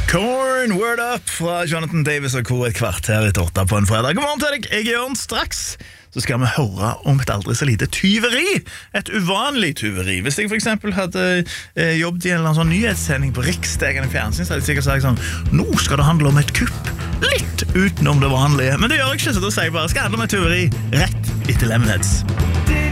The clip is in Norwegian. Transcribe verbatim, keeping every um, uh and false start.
Korn, Word Up fra Jonathan Davis og Co. Et kvarter etter åtta på en fredag. God morgen til deg, jeg er Jørn. Straks så skal vi høre om et aldri så lite tyveri. Et uvanlig tyveri. Hvis jeg for eksempel hadde eh, jobbet i en eller annen sånn nyhetssending på Riksdagen i fjernsyn, så hadde jeg sikkert sagt sånn: nå skal det handle om et kupp. Litt utenom det vanlige. Men det gjør jeg ikke, så da sier jeg bare: skal handle om et tyveri rett etter Lemonheads.